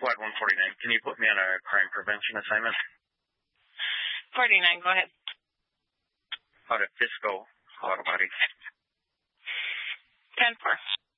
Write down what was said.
Squad 149. Can you put me on a crime prevention assignment? 49, go ahead. Out at Fisco Auto Body. 10-4.